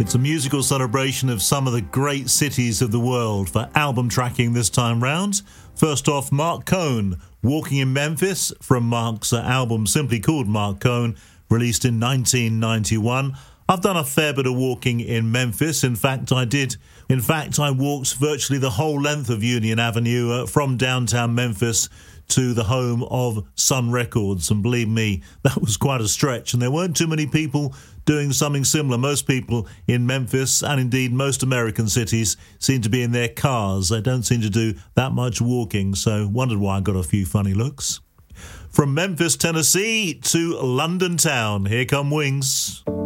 It's a musical celebration of some of the great cities of the world for album tracking this time round. First off, Marc Cohn, Walking in Memphis, from Mark's album simply called Marc Cohn, released in 1991. I've done a fair bit of walking in Memphis. In fact, I walked virtually the whole length of Union Avenue from downtown Memphis to the home of Sun Records, and believe me, that was quite a stretch, and there weren't too many people doing something similar. Most people in Memphis, and indeed most American cities, seem to be in their cars. They don't seem to do that much walking, so wondered why I got a few funny looks. From Memphis, Tennessee to London town, here come Wings.